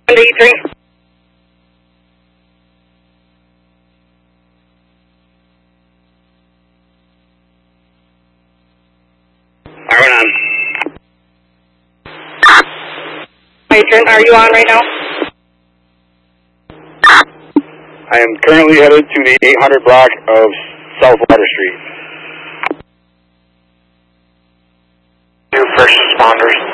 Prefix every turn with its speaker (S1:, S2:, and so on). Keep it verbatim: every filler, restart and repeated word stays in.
S1: eighty-three. Alright, on. Patron, are you on right now?
S2: I am currently headed to the eight hundred block of South Water Street.
S3: New first responders.